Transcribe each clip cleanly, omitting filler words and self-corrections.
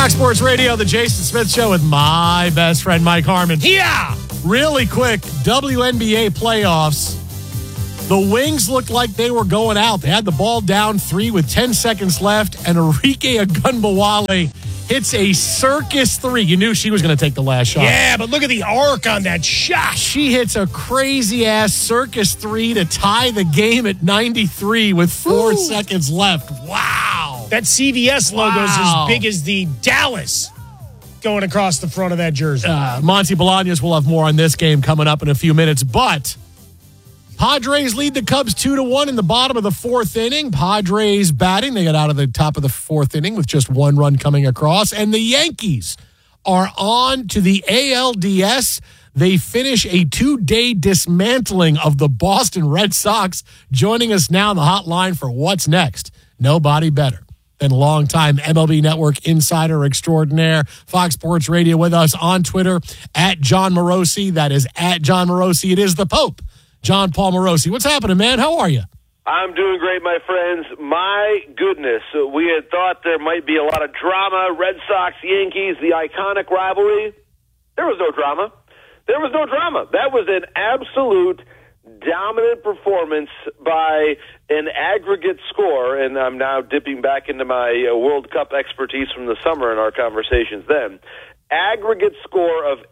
Fox Sports Radio, the Jason Smith Show with my best friend, Mike Harmon. Yeah! Really quick, WNBA playoffs. The Wings looked like they were going out. They had the ball down 3 with 10 seconds left, and Arike Ogunbowale hits a circus 3. You knew she was going to take the last shot. Yeah, but look at the arc on that shot. She hits a crazy-ass circus 3 to tie the game at 93 with 4 seconds left. Wow. That CVS logo is as big as the Dallas going across the front of that jersey. Monty Bolaños will have more on this game coming up in a few minutes, but Padres lead the Cubs 2-1 in the bottom of the 4th inning. Padres batting. They got out of the top of the 4th inning with just 1 run coming across. And the Yankees are on to the ALDS. They finish a 2-day dismantling of the Boston Red Sox. Joining us now on the hotline for what's next. Nobody better than longtime MLB Network insider extraordinaire, Fox Sports Radio, with us on Twitter at John Morosi. That is at John Morosi. It is the Pope, John Paul Morosi. What's happening, man? How are you? I'm doing great, my friends. My goodness, we had thought there might be a lot of drama. Red Sox, Yankees, the iconic rivalry. There was no drama. There was no drama. That was an absolute dominant performance by an aggregate score, and I'm now dipping back into my World Cup expertise from the summer in our conversations then. Aggregate score of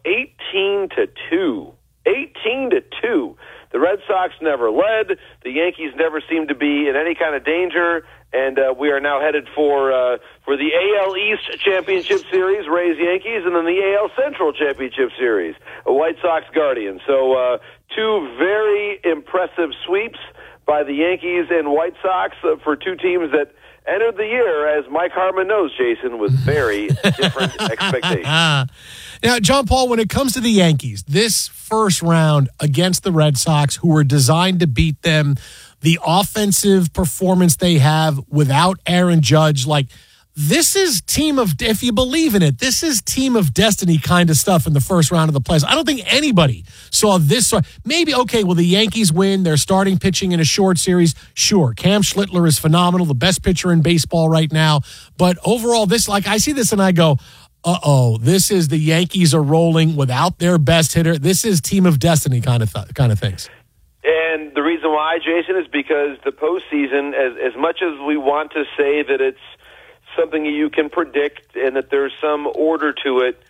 18-2. 18-2. The Red Sox never led. The Yankees never seemed to be in any kind of danger, and we are now headed for the AL East Championship Series, Rays Yankees, and then the AL Central Championship Series, White Sox Guardians. So 2 very impressive sweeps by the Yankees and White Sox for 2 teams that entered the year, as Mike Harmon knows, Jason, with very different expectations. Now, John Paul, when it comes to the Yankees, this first round against the Red Sox, who were designed to beat them, the offensive performance they have without Aaron Judge, like, this is if you believe in it, this is team of destiny kind of stuff in the first round of the playoffs. I don't think anybody saw this. Maybe, okay, will the Yankees win? They're starting pitching in a short series. Sure, Cam Schlittler is phenomenal, the best pitcher in baseball right now. But overall, I see this and I go, this is the Yankees are rolling without their best hitter. This is team of destiny kind of things. And the reason why, Jason, is because the postseason, as much as we want to say that it's something you can predict and that there's some order to it,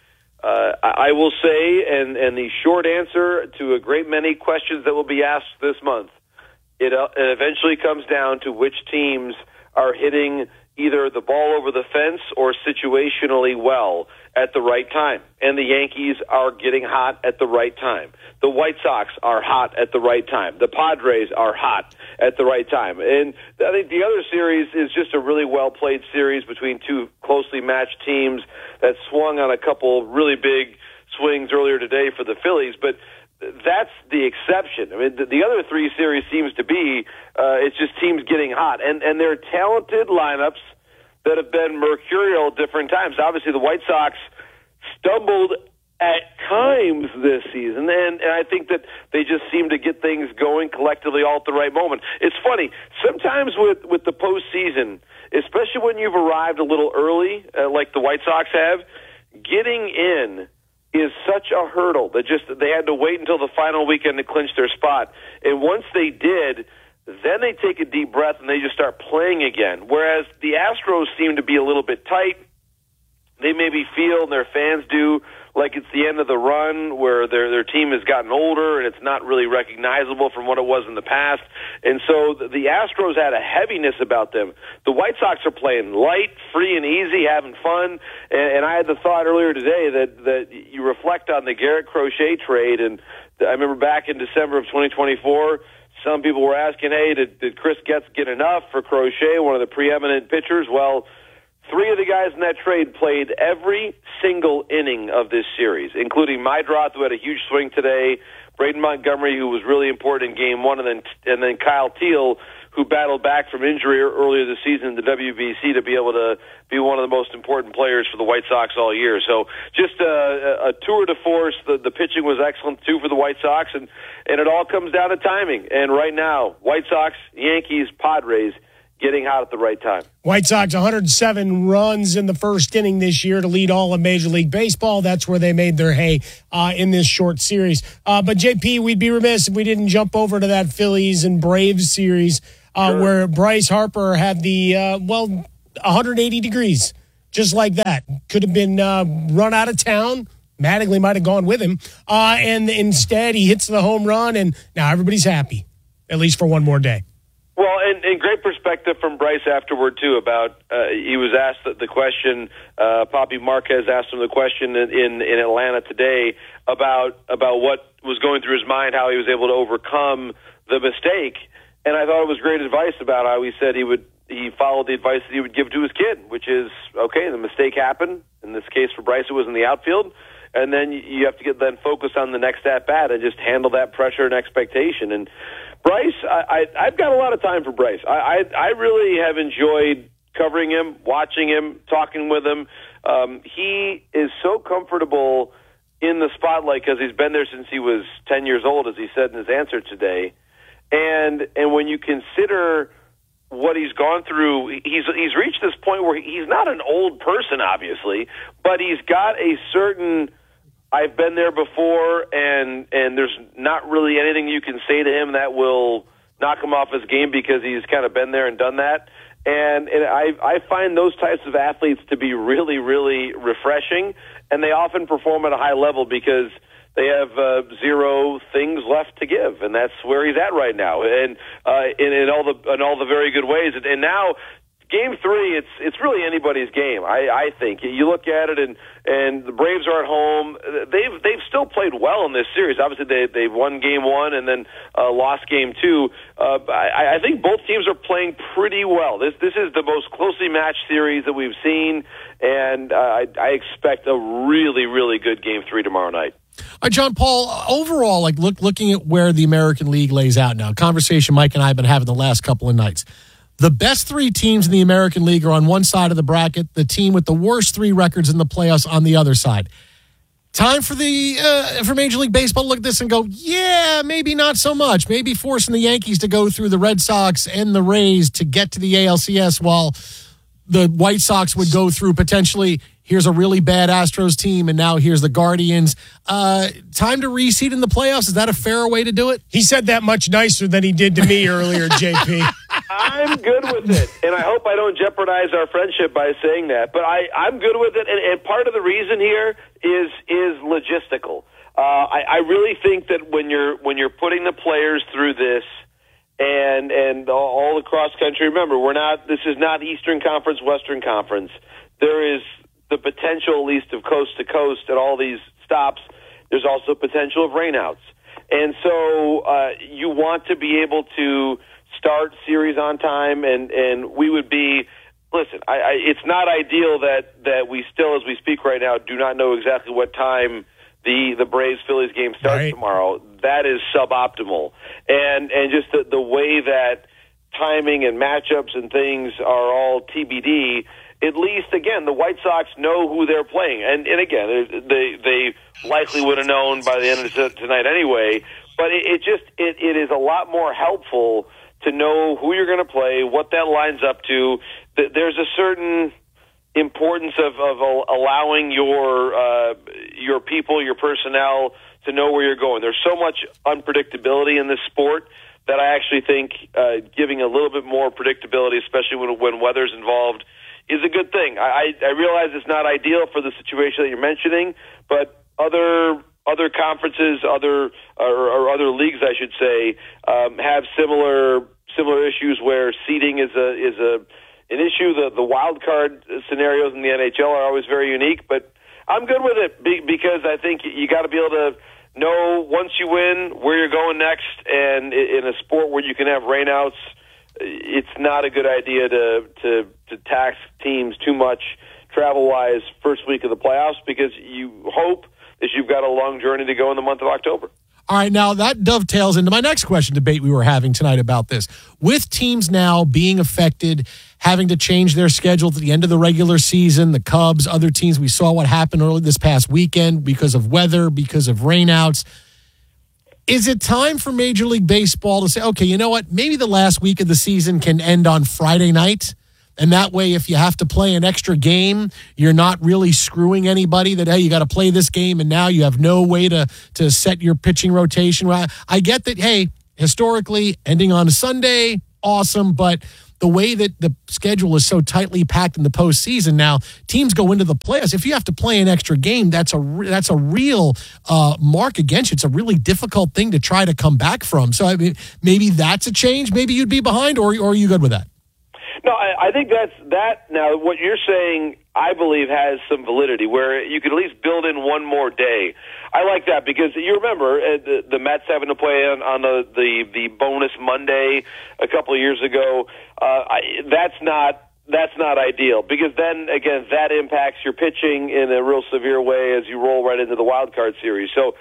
I will say, and the short answer to a great many questions that will be asked this month, it eventually comes down to which teams are hitting either the ball over the fence or situationally well at the right time. And the Yankees are getting hot at the right time. The White Sox are hot at the right time. The Padres are hot at the right time. And I think the other series is just a really well-played series between 2 closely matched teams that swung on a couple really big swings earlier today for the Phillies. But that's the exception. I mean, the other 3 series seems to be it's just teams getting hot. And they're talented lineups that have been mercurial at different times. Obviously, the White Sox stumbled at times this season, and I think that they just seem to get things going collectively all at the right moment. It's funny, sometimes with the postseason, especially when you've arrived a little early, like the White Sox have, getting in is such a hurdle that they had to wait until the final weekend to clinch their spot. And once they did, then they take a deep breath and they just start playing again. Whereas the Astros seem to be a little bit tight. They maybe feel, and their fans do, like it's the end of the run where their team has gotten older and it's not really recognizable from what it was in the past. And so the Astros had a heaviness about them. The White Sox are playing light, free and easy, having fun. And I had the thought earlier today that you reflect on the Garrett Crochet trade. And I remember back in December of 2024, some people were asking, hey, did Chris Getz get enough for Crochet, one of the preeminent pitchers? Well, 3 of the guys in that trade played every single inning of this series, including Meidroth, who had a huge swing today, Braden Montgomery, who was really important in Game 1, and then Kyle Teal, who battled back from injury earlier this season in the WBC to be able to be one of the most important players for the White Sox all year. So just a tour de force. The pitching was excellent, too, for the White Sox, and it all comes down to timing. And right now, White Sox, Yankees, Padres, getting hot at the right time. White Sox 107 runs in the first inning this year to lead all of Major League Baseball. That's where they made their hay in this short series. But, JP, we'd be remiss if we didn't jump over to that Phillies and Braves series where Bryce Harper had the, 180 degrees, just like that. Could have been run out of town. Mattingly might have gone with him. And instead, he hits the home run, and now everybody's happy, at least for one more day. Well, and great perspective from Bryce afterward, too, about he was asked the question, Poppy Marquez asked him the question in Atlanta today about what was going through his mind, how he was able to overcome the mistake. And I thought it was great advice about how he said he followed the advice that he would give to his kid, which is, okay, the mistake happened. In this case for Bryce, it was in the outfield. And then you have to then focus on the next at-bat and just handle that pressure and expectation. And Bryce, I've got a lot of time for Bryce. I really have enjoyed covering him, watching him, talking with him. He is so comfortable in the spotlight because he's been there since he was 10 years old, as he said in his answer today. And when you consider what he's gone through, he's reached this point where he's not an old person, obviously, but he's got a certain I've been there before, and there's not really anything you can say to him that will knock him off his game because he's kind of been there and done that. And I find those types of athletes to be really, really refreshing, and they often perform at a high level because they have zero things left to give, and that's where he's at right now, and in all the very good ways. And now, Game 3, it's really anybody's game. I think you look at it, and the Braves are at home. They've still played well in this series. Obviously, they've won Game 1 and then lost Game 2. I think both teams are playing pretty well. This is the most closely matched series that we've seen, and I expect a really, really good Game 3 tomorrow night. John Paul, overall, looking at where the American League lays out now, conversation Mike and I have been having the last couple of nights. The best three teams in the American League are on one side of the bracket, the team with the worst three records in the playoffs on the other side. Time for for Major League Baseball to look at this and go, yeah, maybe not so much. Maybe forcing the Yankees to go through the Red Sox and the Rays to get to the ALCS while the White Sox would go through potentially, here's a really bad Astros team, and now here's the Guardians. Time to reseed in the playoffs. Is that a fair way to do it? He said that much nicer than he did to me earlier, JP. I'm good with it, and I hope I don't jeopardize our friendship by saying that. But I'm good with it, and part of the reason here is logistical. I really think that when you're putting the players through this, and all across country, remember, this is not Eastern Conference, Western Conference. There is the potential, at least, of coast to coast at all these stops. There's also potential of rainouts. And so you want to be able to start series on time, and we would be, listen, it's not ideal that we still, as we speak right now, do not know exactly what time the Braves-Phillies game starts tomorrow. That is suboptimal. And just the way that timing and matchups and things are all TBD, at least, again, the White Sox know who they're playing. And again, they likely would have known by the end of tonight anyway, but it is a lot more helpful to know who you're going to play, what that lines up to. There's a certain importance of allowing your people, your personnel, to know where you're going. There's so much unpredictability in this sport that I actually think giving a little bit more predictability, especially when weather's involved, is a good thing. I realize it's not ideal for the situation that you're mentioning, but other conferences, other leagues, I should say, have similar issues where seeding is an issue. The wild card scenarios in the NHL are always very unique, but I'm good with it because I think you got to be able to know once you win where you're going next. And in a sport where you can have rainouts, it's not a good idea to tax teams too much travel-wise first week of the playoffs because you hope that you've got a long journey to go in the month of October. All right, now that dovetails into my next question debate we were having tonight about this. With teams now being affected, having to change their schedules at the end of the regular season, the Cubs, other teams, we saw what happened early this past weekend because of weather, because of rainouts. Is it time for Major League Baseball to say, okay, you know what? Maybe the last week of the season can end on Friday night. And that way, if you have to play an extra game, you're not really screwing anybody that, hey, you got to play this game and now you have no way to set your pitching rotation. I get that, hey, historically, ending on a Sunday, awesome. But the way that the schedule is so tightly packed in the postseason now, teams go into the playoffs. If you have to play an extra game, that's a real mark against you. It's a really difficult thing to try to come back from. So, I mean, maybe that's a change. Maybe you'd be behind, or are you good with that? No, I think that. Now, what you're saying, I believe, has some validity, where you could at least build in one more day. I like that because you remember the Mets having to play on the bonus Monday a couple of years ago. That's not ideal because then again that impacts your pitching in a real severe way as you roll right into the wild card series. So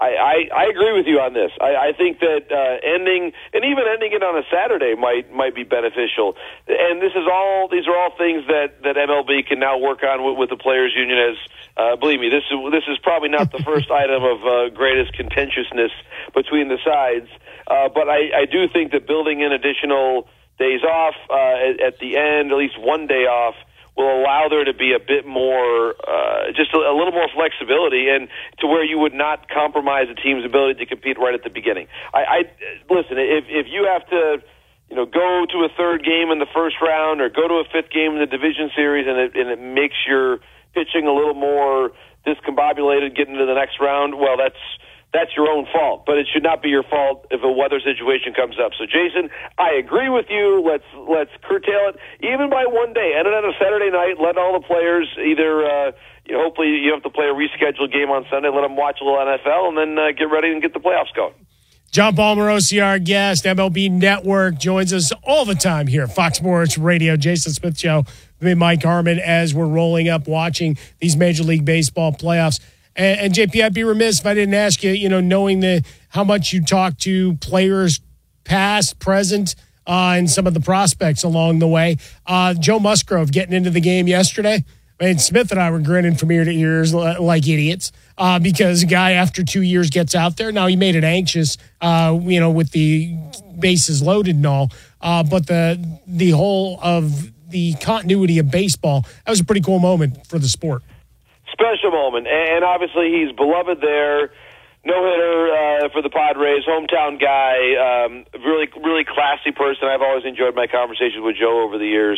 I agree with you on this. I think that ending it on a Saturday might be beneficial. And these are all things that MLB can now work on with the players' union. As believe me, this is probably not the first item of greatest contentiousness between the sides. But I do think that building in additional days off at the end, at least one day off, will allow there to be a bit more, just a little more flexibility, and to where you would not compromise a team's ability to compete right at the beginning. Listen, if you have to, go to a third game in the first round or go to a fifth game in the division series, and it makes your pitching a little more discombobulated getting to the next round, well, that's your own fault, but it should not be your fault if a weather situation comes up. So, Jason, I agree with you. Let's curtail it even by one day. End it on a Saturday night. Let all the players either, hopefully you have to play a rescheduled game on Sunday. Let them watch a little NFL and then get ready and get the playoffs going. John Paul Morosi, our guest, MLB Network, joins us all the time here at Fox Sports Radio. Jason Smith Show with me, Mike Harmon, as we're rolling up watching these Major League Baseball playoffs. And JP, I'd be remiss if I didn't ask you, knowing how much you talk to players past, present, and some of the prospects along the way. Joe Musgrove getting into the game yesterday. I mean, Smith and I were grinning from ear to ears like idiots because a guy after 2 years gets out there. Now, he made it anxious, with the bases loaded and all. But the whole of the continuity of baseball, that was a pretty cool moment for the sport. Special moment, and obviously he's beloved there. No-hitter for the Padres, hometown guy, really, really classy person. I've always enjoyed my conversations with Joe over the years.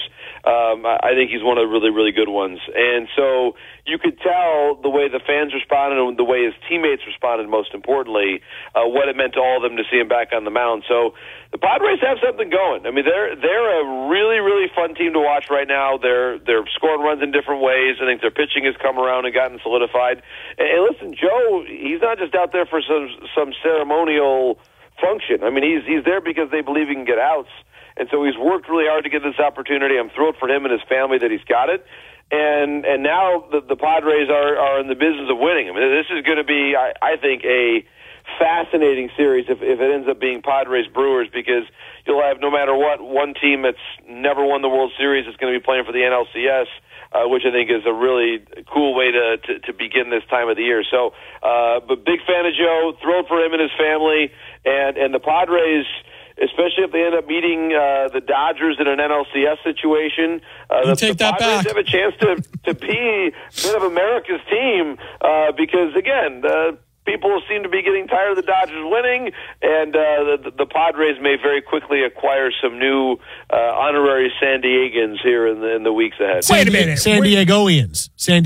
I think he's one of the really, really good ones. And so you could tell the way the fans responded and the way his teammates responded, most importantly, what it meant to all of them to see him back on the mound. So the Padres have something going. I mean, they're a really, really fun team to watch right now. They're scoring runs in different ways. I think their pitching has come around and gotten solidified. And listen, Joe, he's not just out there for some ceremonial function. I mean, he's there because they believe he can get outs. And so he's worked really hard to get this opportunity. I'm thrilled for him and his family that he's got it. And now the Padres are in the business of winning. I mean, this is going to be, I think, a fascinating series if it ends up being Padres-Brewers, because you'll have, no matter what, one team that's never won the World Series is going to be playing for the NLCS, which I think is a really cool way to begin this time of the year. So, but big fan of Joe, thrilled for him and his family, and the Padres, especially if they end up meeting the Dodgers in an NLCS situation. The Padres have a chance to be a bit of America's team because, again, people seem to be getting tired of the Dodgers winning, and the Padres may very quickly acquire some new honorary San Diegans here in the weeks ahead. Wait a minute. San Diegoians. San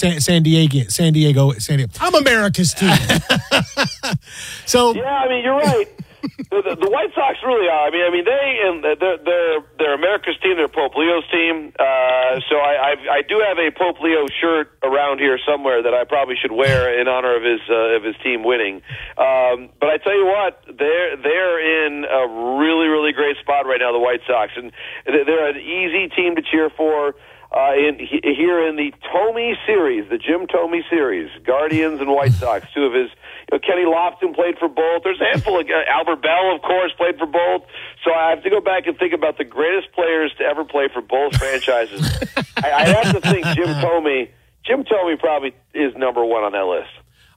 Diego. I'm America's team. So yeah, I mean, you're right. The White Sox really are. I mean, they're America's team. They're Pope Leo's team. So I do have a Pope Leo shirt around here somewhere that I probably should wear in honor of his team winning. But I tell you what, they're in a really, really great spot right now, the White Sox, and they're an easy team to cheer for. Here in the Thome series, the Jim Thome series, Guardians and White Sox, two of his. Kenny Lofton played for both. There's a handful of Albert Bell, of course, played for both. So I have to go back and think about the greatest players to ever play for both franchises. I have to think Jim Thome probably is number one on that list.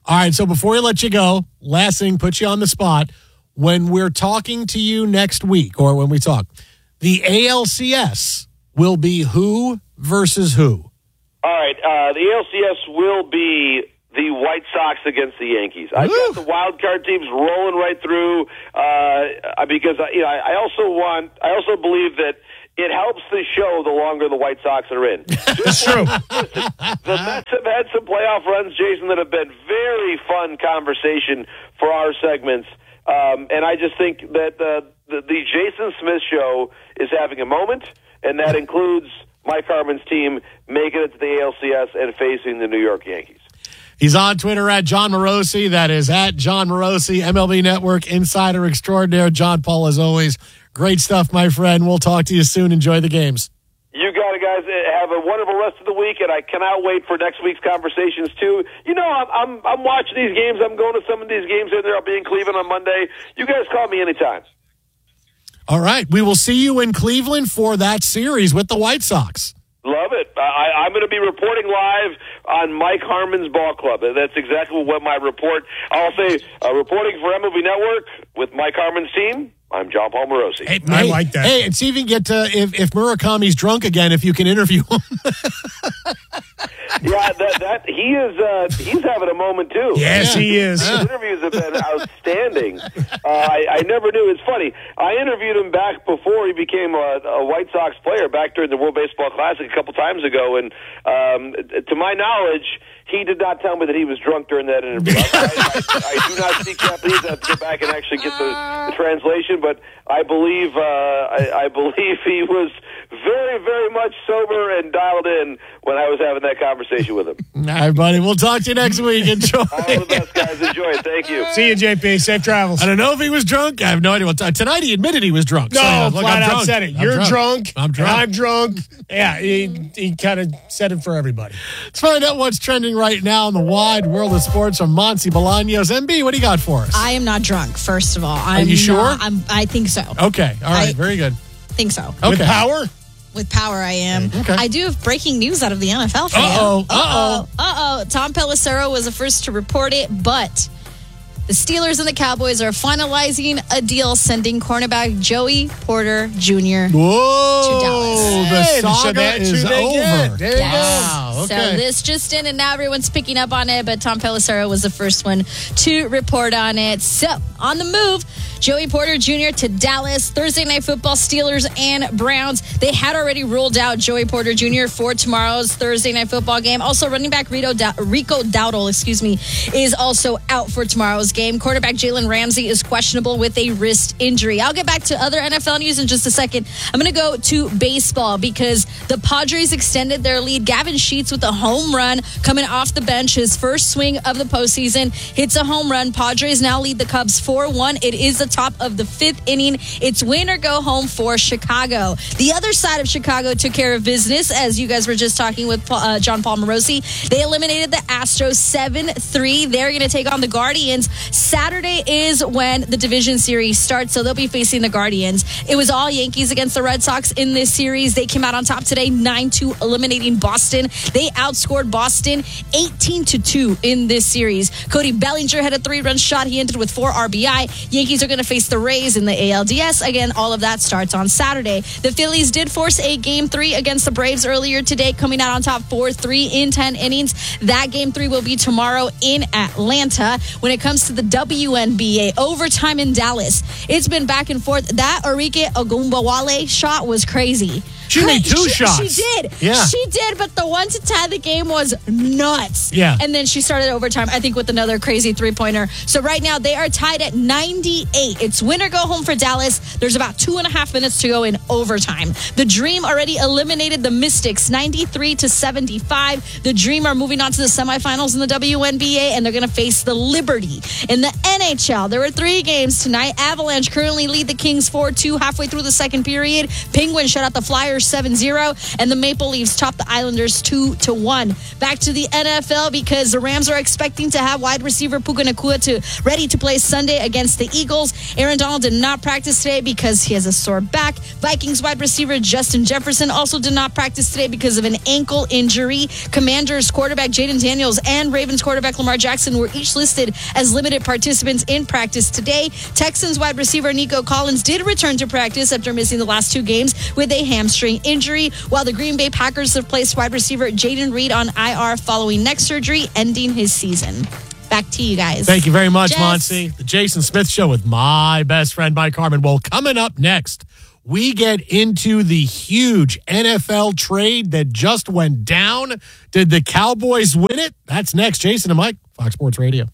All right, so before we let you go, last thing, put you on the spot. When we're talking to you next week, or when we talk, the ALCS will be who versus who? All right, the ALCS will be the White Sox against the Yankees. I got the wild card teams rolling right through because I also believe that it helps the show the longer the White Sox are in. That's true. The Mets have had some playoff runs, Jason, that have been very fun conversation for our segments. And I just think that the Jason Smith show is having a moment, and that includes Mike Harmon's team making it to the ALCS and facing the New York Yankees. He's on Twitter at John Morosi. That is at John Morosi, MLB Network Insider Extraordinaire. John Paul, as always, great stuff, my friend. We'll talk to you soon. Enjoy the games. You got it, guys. Have a wonderful rest of the week, and I cannot wait for next week's conversations, too. You know, I'm watching these games. I'm going to some of these games in there. I'll be in Cleveland on Monday. You guys call me anytime. All right. We will see you in Cleveland for that series with the White Sox. Love it. I'm going to be reporting live on Mike Harmon's ball club. That's exactly what my report. I'll say reporting for MLB Network with Mike Harmon's team. I'm John Paul Morosi. Hey, I like that. Hey, and see if you can get to, if Murakami's drunk again, if you can interview him. Yeah, he's having a moment too. Yes, he is. His interviews have been outstanding. I never knew. It's funny. I interviewed him back before he became a White Sox player, back during the World Baseball Classic a couple times ago, and to my knowledge, he did not tell me that he was drunk during that interview. I do not speak Japanese. I have to go back and actually get the translation, but I believe he was very, very much sober and dialed in when I was having that conversation with him. All right, buddy. We'll talk to you next week. Enjoy. All the best, guys. Enjoy it. Thank you. See you, JP. Safe travels. I don't know if he was drunk. I have no idea. Tonight he admitted he was drunk. No, So, flat I'm out drunk. said it. I'm You're drunk. I'm drunk. I'm drunk. Yeah, he kind of said it for everybody. Let's find out what's trending right now in the wide world of sports from Monty Bolaños. MB, what do you got for us? I am not drunk, first of all. Are you sure? I think so. Okay. All right. Very good. Think so. Okay. With power? With power, I am. Okay. I do have breaking news out of the NFL for you. Uh-oh. Tom Pelissero was the first to report it, but the Steelers and the Cowboys are finalizing a deal sending cornerback Joey Porter Jr. Whoa. to Dallas. The Hey, so saga that's is who they get. over. There you go. Wow. So Okay. this just in, and now everyone's picking up on it, but Tom Pelissero was the first one to report on it. So, on the move, Joey Porter Jr. to Dallas. Thursday Night Football, Steelers and Browns. They had already ruled out Joey Porter Jr. for tomorrow's Thursday Night Football game. Also, running back Rico Dowdle, is also out for tomorrow's game. Quarterback Jalen Ramsey is questionable with a wrist injury. I'll get back to other NFL news in just a second. I'm going to go to baseball because the Padres extended their lead. Gavin Sheets with a home run coming off the bench. His first swing of the postseason hits a home run. Padres now lead the Cubs 4-1. It is the top of the fifth inning. It's win or go home for Chicago. The other side of Chicago took care of business, as you guys were just talking with John Paul Morosi. They eliminated the Astros 7-3. They're going to take on the Guardians. Saturday is when the division series starts, so they'll be facing the Guardians. It was all Yankees against the Red Sox in this series. They came out on top today, 9-2, eliminating Boston. They outscored Boston 18-2 in this series. Cody Bellinger had a 3-run shot. He ended with 4 RBI. Yankees are going to face the Rays in the ALDS. Again, all of that starts on Saturday. The Phillies did force a Game 3 against the Braves earlier today, coming out on top 4-3 in 10 innings. That Game 3 will be tomorrow in Atlanta. When it comes to the WNBA, overtime in Dallas, it's been back and forth. That Arike Ogunbowale shot was crazy. She made 2 shots. She did. Yeah. She did, but the one to tie the game was nuts. Yeah. And then she started overtime, I think, with another crazy 3-pointer. So right now, they are tied at 98. It's win or go home for Dallas. There's about 2.5 minutes to go in overtime. The Dream already eliminated the Mystics 93-75. The Dream are moving on to the semifinals in the WNBA, and they're going to face the Liberty. In the NHL, there were 3 games tonight. Avalanche currently lead the Kings 4-2 halfway through the second period. Penguins shut out the Flyers Rangers 7-0, and the Maple Leafs top the Islanders 2-1. Back to the NFL because the Rams are expecting to have wide receiver Puka Nacua ready to play Sunday against the Eagles. Aaron Donald did not practice today because he has a sore back. Vikings wide receiver Justin Jefferson also did not practice today because of an ankle injury. Commanders quarterback Jaden Daniels and Ravens quarterback Lamar Jackson were each listed as limited participants in practice today. Texans wide receiver Nico Collins did return to practice after missing the last 2 games with a hamstring injury, while the Green Bay Packers have placed wide receiver Jaden Reed on IR following neck surgery, ending his season. Back to you guys. Thank you very much, Jess. Monty. The Jason Smith Show with my best friend, Mike Harmon. Well, coming up next, we get into the huge NFL trade that just went down. Did the Cowboys win it? That's next. Jason and Mike, Fox Sports Radio.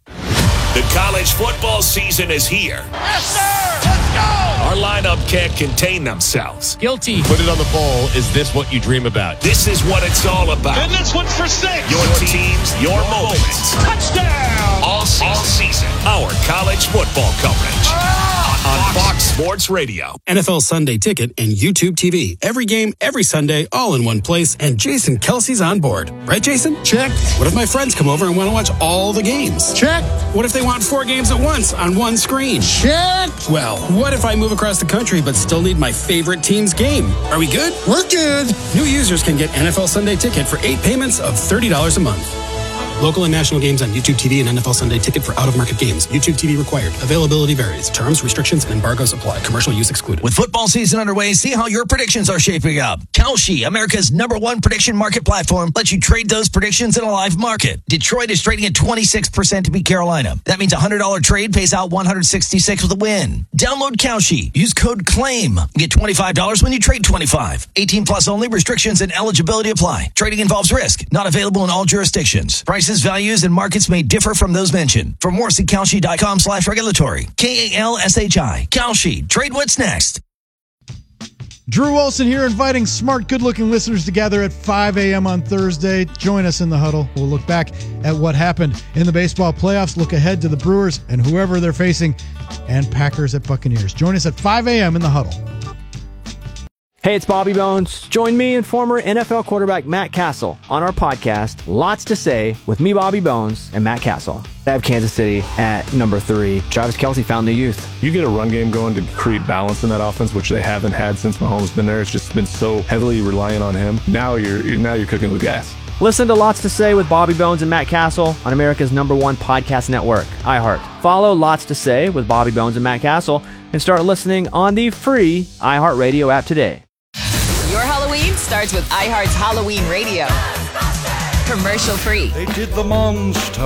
The college football season is here. Yes, sir! Let's go! Our lineup can't contain themselves. Guilty. Put it on the bowl. Is this what you dream about? This is what it's all about. And this one's for 6. Your teams, your moments. Touchdown! All season. Our college football coverage. On Fox Sports Radio. NFL Sunday Ticket and YouTube TV. Every game, every Sunday, all in one place. And Jason Kelsey's on board. Right, Jason? Check. What if my friends come over and want to watch all the games? Check. What if they want 4 games at once on one screen? Check. Well, what if I move across the country but still need my favorite team's game? Are we good? We're good. New users can get NFL Sunday Ticket for 8 payments of $30 a month. Local and national games on YouTube TV and NFL Sunday Ticket for out-of-market games. YouTube TV required. Availability varies. Terms, restrictions, and embargoes apply. Commercial use excluded. With football season underway, see how your predictions are shaping up. Kalshi, America's #1 prediction market platform, lets you trade those predictions in a live market. Detroit is trading at 26% to beat Carolina. That means a $100 trade pays out $166 with a win. Download Kalshi. Use code CLAIM. Get $25 when you trade 25. 18 plus only. Restrictions and eligibility apply. Trading involves risk. Not available in all jurisdictions. Prices, values, and markets may differ from those mentioned. For more, see Kalshi.com/regulatory. KALSHI. Kalshi. Trade what's next. Drew Olson here, inviting smart, good-looking listeners together at 5 a.m. on Thursday. Join us in the huddle. We'll look back at what happened in the baseball playoffs, look ahead to the Brewers and whoever they're facing, and Packers at Buccaneers. Join us at 5 a.m. in the huddle. Hey, it's Bobby Bones. Join me and former NFL quarterback Matt Castle on our podcast, Lots to Say, with me, Bobby Bones, and Matt Castle. I have Kansas City at number 3. Travis Kelce found the youth. You get a run game going to create balance in that offense, which they haven't had since Mahomes been there. It's just been so heavily reliant on him. Now you're cooking with gas. Listen to Lots to Say with Bobby Bones and Matt Castle on America's #1 podcast network, iHeart. Follow Lots to Say with Bobby Bones and Matt Castle and start listening on the free iHeartRadio app today. Your Halloween starts with iHeart's Halloween Radio. Commercial free. They did the Monster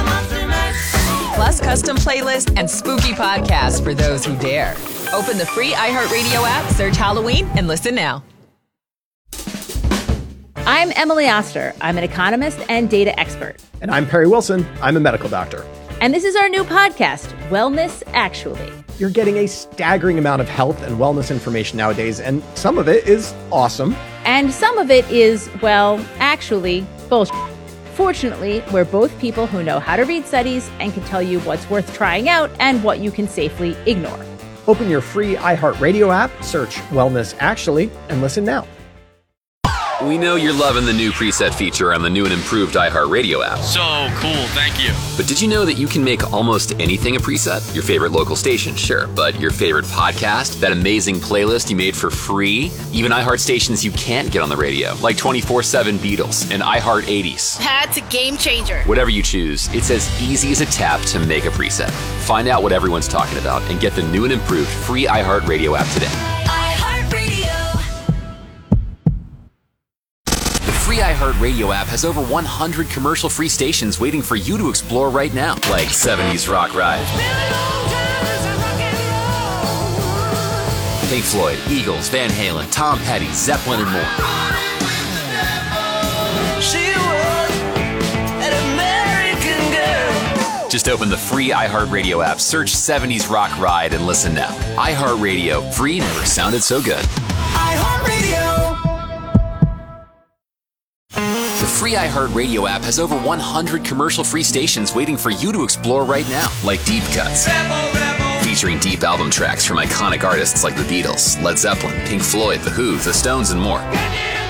Mash. Plus custom playlist and spooky podcasts for those who dare. Open the free iHeartRadio app, search Halloween, and listen now. I'm Emily Oster. I'm an economist and data expert. And I'm Perry Wilson. I'm a medical doctor. And this is our new podcast, Wellness Actually. You're getting a staggering amount of health and wellness information nowadays, and some of it is awesome. And some of it is, well, actually, bullshit. Fortunately, we're both people who know how to read studies and can tell you what's worth trying out and what you can safely ignore. Open your free iHeartRadio app, search Wellness Actually, and listen now. We know you're loving the new preset feature on the new and improved iHeartRadio app. So cool, thank you. But did you know that you can make almost anything a preset? Your favorite local station, sure, but your favorite podcast, that amazing playlist you made for free, even iHeart stations you can't get on the radio, like 24/7 Beatles and iHeart 80s. That's a game changer. Whatever you choose, it's as easy as a tap to make a preset. Find out what everyone's talking about and get the new and improved free iHeartRadio app today. The free iHeartRadio app has over 100 commercial-free stations waiting for you to explore right now, like 70s Rock Ride, Pink Floyd, Eagles, Van Halen, Tom Petty, Zeppelin, and more. Just open the free iHeartRadio app, search 70s Rock Ride, and listen now. iHeartRadio, free never sounded so good. iHeartRadio. The free iHeartRadio app has over 100 commercial-free stations waiting for you to explore right now, like Deep Cuts, featuring deep album tracks from iconic artists like the Beatles, Led Zeppelin, Pink Floyd, The Who, The Stones, and more.